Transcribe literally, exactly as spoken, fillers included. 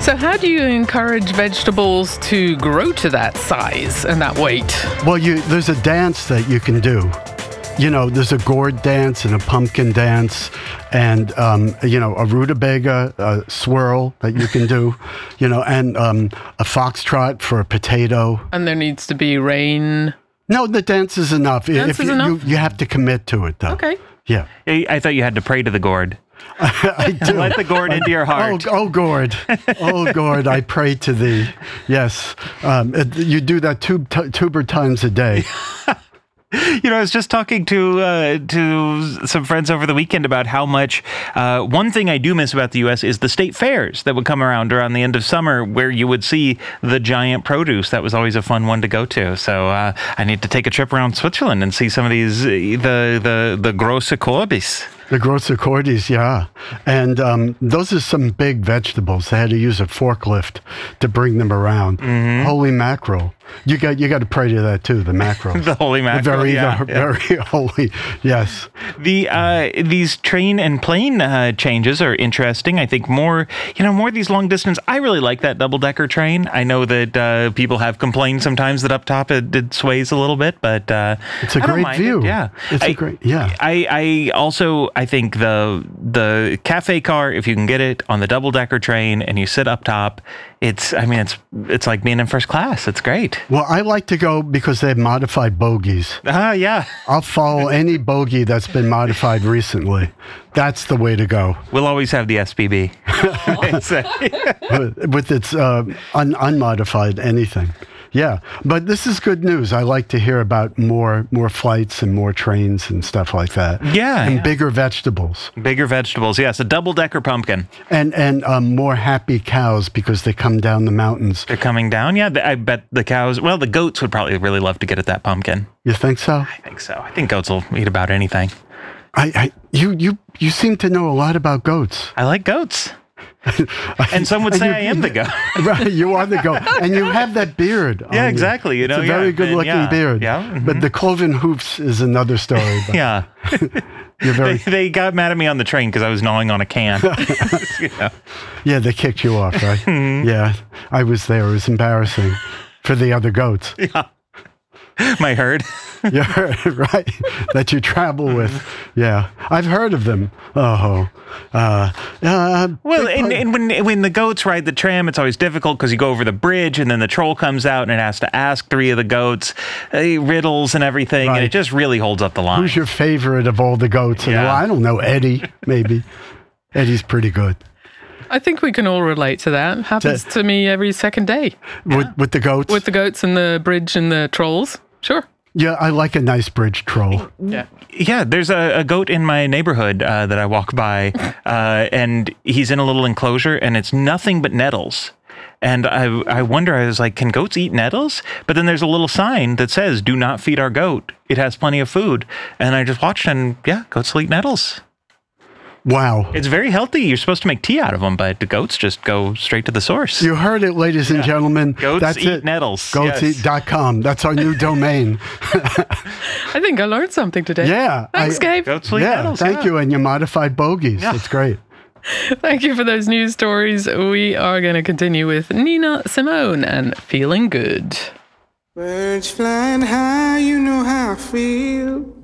So how do you encourage vegetables to grow to that size and that weight? Well, you there's a dance that you can do. You know, there's a gourd dance and a pumpkin dance and, um, you know, a rutabaga a swirl that you can do, you know, and um, a foxtrot for a potato. And there needs to be rain. No, the dance is enough. Dance if is you, enough? You, you have to commit to it, though. Okay. Yeah. I I thought you had to pray to the gourd. I do. Let the gourd into your heart. Oh, oh, gourd. Oh, gourd, I pray to thee. Yes. Um, it, you do that two, t- tuber times a day. You know, I was just talking to uh, to some friends over the weekend about how much, uh, one thing I do miss about the U S is the state fairs that would come around around the end of summer where you would see the giant produce. That was always a fun one to go to. So uh, I need to take a trip around Switzerland and see some of these, uh, the, the, the grosse Korbis. The grosse cordis, yeah. And um, those are some big vegetables. They had to use a forklift to bring them around. Mm-hmm. Holy mackerel. You got you got to pray to that too, the mackerel. The holy mackerel, the very, yeah, the, yeah. very holy, yes. The uh, these train and plane uh, changes are interesting. I think more, you know, more of these long distance. I really like that double decker train. I know that uh, people have complained sometimes that up top it, it sways a little bit, but uh, it's a I don't great mind view. It. Yeah, it's I, a great. Yeah, I I also I think the the cafe car, if you can get it on the double decker train and you sit up top, it's I mean it's it's like being in first class. It's great. Well, I like to go because they have modified bogies. Ah, uh, yeah. I'll follow any bogey that's been modified recently. That's the way to go. We'll always have the S P B. with, with its uh, un- unmodified anything. Yeah, but this is good news. I like to hear about more more flights and more trains and stuff like that. Yeah, and yeah. bigger vegetables. Bigger vegetables, yes. A double-decker pumpkin. And and um, more happy cows because they come down the mountains. They're coming down? Yeah, I bet the cows, well, the goats would probably really love to get at that pumpkin. You think so? I think so. I think goats will eat about anything. I, I you you you seem to know a lot about goats. I like goats. And some would say you, I am the goat. Right, you are the goat. And you have that beard. Yeah, exactly. You, you know, it's a yeah, very good looking yeah, beard. Yeah. Mm-hmm. But the cloven hoofs is another story. Yeah. You're very... they, they got mad at me on the train because I was gnawing on a can. You know? Yeah, they kicked you off, right? Mm-hmm. Yeah, I was there. It was embarrassing for the other goats. Yeah. My herd. Yeah, right. That you travel with. Yeah, I've heard of them. Oh, uh, uh, well, and, and when when the goats ride the tram, it's always difficult because you go over the bridge, and then the troll comes out and it has to ask three of the goats uh, riddles and everything, right. And it just really holds up the line. Who's your favorite of all the goats? And, Yeah. well, I don't know, Eddie. Maybe Eddie's pretty good. I think we can all relate to that. Happens To- to me every second day. With with the goats. With the goats and the bridge and the trolls. Sure. Yeah, I like a nice bridge troll. Yeah. Yeah, there's a, a goat in my neighborhood uh, that I walk by, uh, and he's in a little enclosure, and it's nothing but nettles. And I I wonder, I was like, can goats eat nettles? But then there's a little sign that says, do not feed our goat. It has plenty of food. And I just watched, and yeah, goats will eat nettles. Wow. It's very healthy. You're supposed to make tea out of them, but the goats just go straight to the source. You heard it, ladies and gentlemen. Goats That's eat it. nettles. goats eat dot com. That's our new domain. I think I learned something today. Yeah. Thanks, I, Gabe. Goats will eat Yeah, nettles. thank yeah. you. And your modified bogies. Yeah. That's great. Thank you for those news stories. We are going to continue with Nina Simone and Feeling Good. Birds flying high, you know how I feel.